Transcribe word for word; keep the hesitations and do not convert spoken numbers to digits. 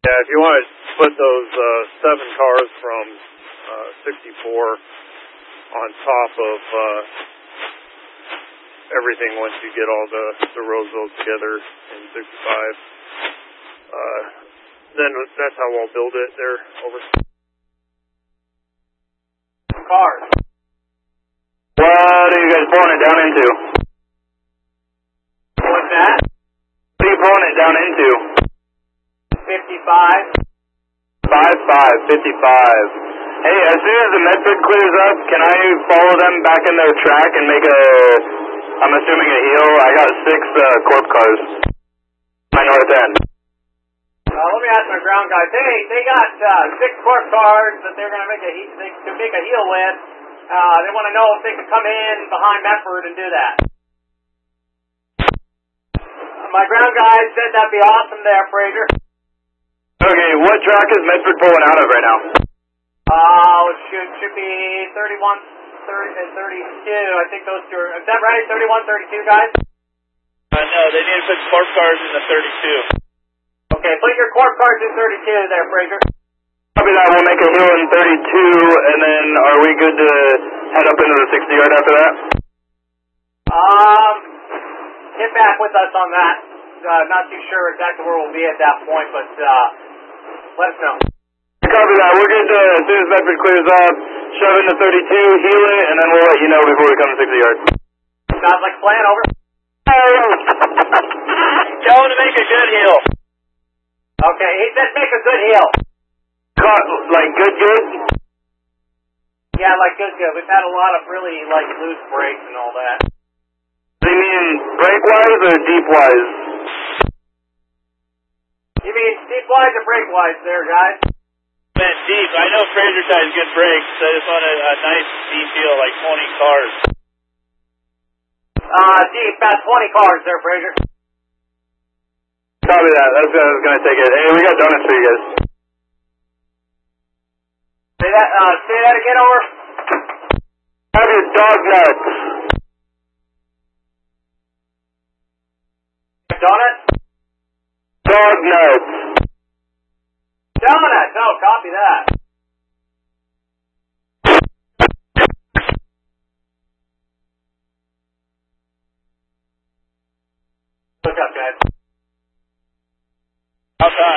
Yeah, if you want to put those uh, seven cars from uh, sixty-four on top of uh, everything once you get all the, the Roseville together in sixty-five, uh, then that's how I'll build it there. Over. Cars. What are you guys pulling it down into? What's that? What are you pulling it down into? fifty-five. five five, fifty-five. Hey, as soon as the Medford clears up, can I follow them back in their track and make a, I'm assuming a heel? I got six uh, corp cars. My north end. Uh, let me ask my ground guys. Hey, they got uh, six corp cars that they're going to make a he- they can make a heel with. Uh, they want to know if they can come in behind Medford and do that. Uh, my ground guys said that'd be awesome there, Fraser. Okay, what track is Medford pulling out of right now? Uh, it should, should be thirty-one, thirty, and thirty-two. I think those two are, is that right? thirty-one, thirty-two, guys? Uh, no, they need to put corp cars in the thirty-two. Okay, put your corp cars in thirty-two there, Fraser. Copy that, we'll make a heel in thirty-two, and then are we good to head up into the sixty yard after that? Um, get back with us on that. Uh, not too sure exactly where we'll be at that point, but uh, let us know. Copy that, we're good to, as soon as Medford clears up, shove into thirty-two, heel it, and then we'll let you know before we come to sixty yard. Sounds like a plan, over. Tell him to make a good heel. Okay, he said make a good heel. Cut, like good, good? Yeah, like good, good. We've had a lot of really, like, loose brakes and all that. Do you mean brake-wise or deep-wise? You mean deep-wise or brake-wise there, guys? Man, deep. I know Fraser ties good brakes. I just want a, a nice deep heel, like twenty cars. Uh, deep, about twenty cars there, Fraser. Copy that, that's what I was going to take it. Hey, we got donuts for you guys. Say that, uh, say that again, over. Have your dog nuts. Donuts? Dog nuts. Donuts! Oh, copy that. What's up, guys? Outside.